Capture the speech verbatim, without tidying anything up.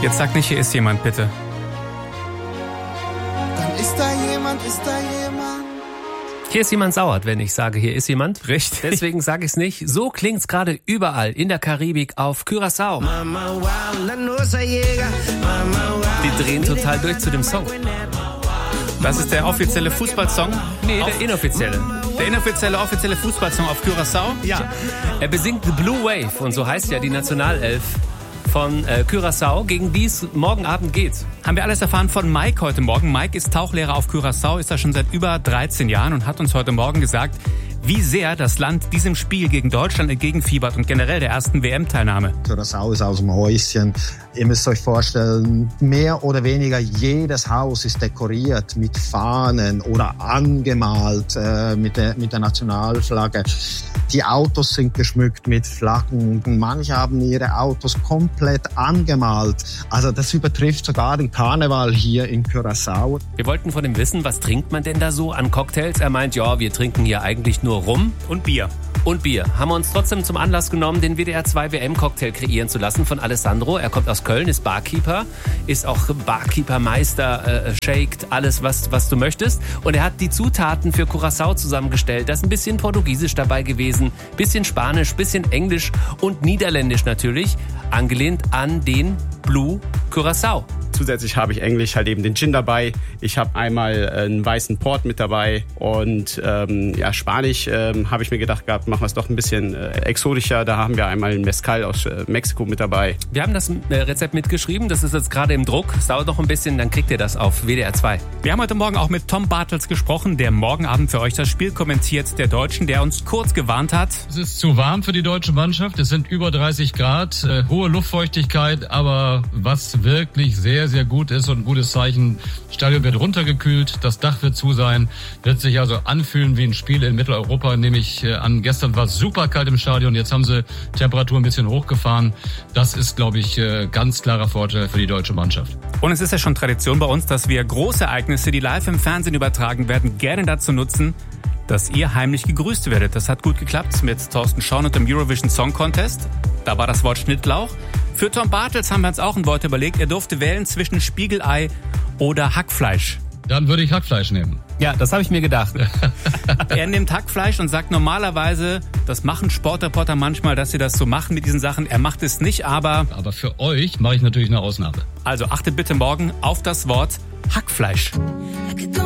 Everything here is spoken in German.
Jetzt sag nicht, hier ist jemand, bitte. Dann ist da jemand, ist da jemand. Hier ist jemand sauer, wenn ich sage, hier ist jemand. Richtig. Deswegen sage ich es nicht. So klingt's gerade überall in der Karibik auf Curaçao. Die drehen total durch zu dem Song. Das ist der offizielle Fußballsong? Nee, auf, der inoffizielle. Der inoffizielle, offizielle Fußballsong auf Curaçao? Ja. Er besingt The Blue Wave und so heißt ja die Nationalelf von äh, Curaçao, gegen die es morgen Abend geht. Haben wir alles erfahren von Mike heute Morgen. Mike ist Tauchlehrer auf Curaçao, ist da schon seit über dreizehn Jahren und hat uns heute Morgen gesagt, wie sehr das Land diesem Spiel gegen Deutschland entgegenfiebert und generell der ersten W M-Teilnahme. Curaçao ist aus dem Häuschen. Ihr müsst euch vorstellen, mehr oder weniger jedes Haus ist dekoriert mit Fahnen oder angemalt äh, mit, der, mit der Nationalflagge. Die Autos sind geschmückt mit Flaggen. Manche haben ihre Autos komplett angemalt. Also das übertrifft sogar den Karneval hier in Curaçao. Wir wollten von ihm wissen, was trinkt man denn da so an Cocktails? Er meint, ja, wir trinken hier eigentlich nur Rum und Bier. Und Bier. Haben wir uns trotzdem zum Anlass genommen, den W D R zwei W M-Cocktail kreieren zu lassen von Alessandro. Er kommt aus Köln, ist Barkeeper, ist auch Barkeepermeister, äh, shaked, alles, was, was du möchtest. Und er hat die Zutaten für Curaçao zusammengestellt. Da ist ein bisschen Portugiesisch dabei gewesen, bisschen Spanisch, bisschen Englisch und Niederländisch natürlich, angelehnt an den Blue Curaçao. Zusätzlich habe ich Englisch halt eben den Gin dabei. Ich habe einmal einen weißen Port mit dabei und ähm, ja, Spanisch ähm, habe ich mir gedacht gehabt, machen wir es doch ein bisschen äh, exotischer. Da haben wir einmal einen Mezcal aus äh, Mexiko mit dabei. Wir haben das äh, Rezept mitgeschrieben, das ist jetzt gerade im Druck. Es dauert noch ein bisschen, dann kriegt ihr das auf W D R zwei. Wir haben heute Morgen auch mit Tom Bartels gesprochen, der morgen Abend für euch das Spiel kommentiert, der Deutschen, der uns kurz gewarnt hat. Es ist zu warm für die deutsche Mannschaft, es sind über dreißig Grad, äh, hohe Luftfeuchtigkeit, aber was wirklich sehr, sehr gut ist und ein gutes Zeichen, das Stadion wird runtergekühlt, das Dach wird zu sein, wird sich also anfühlen wie ein Spiel in Mitteleuropa, nehme ich äh, an. Gestern war es super kalt im Stadion, jetzt haben sie Temperatur ein bisschen hochgefahren. Das ist, glaube ich, äh, ganz klarer Vorteil für die deutsche Mannschaft. Und es ist ja schon Tradition bei uns, dass wir große Ereignisse, die live im Fernsehen übertragen werden, gerne dazu nutzen, dass ihr heimlich gegrüßt werdet. Das hat gut geklappt mit Thorsten Schaun und dem Eurovision Song Contest. Da war das Wort Schnittlauch. Für Tom Bartels haben wir uns auch ein Wort überlegt. Er durfte wählen zwischen Spiegelei oder Hackfleisch. Dann würde ich Hackfleisch nehmen. Ja, das habe ich mir gedacht. Er nimmt Hackfleisch und sagt normalerweise, das machen Sportreporter manchmal, dass sie das so machen mit diesen Sachen. Er macht es nicht, aber... Aber für euch mache ich natürlich eine Ausnahme. Also achtet bitte morgen auf das Wort Hackfleisch.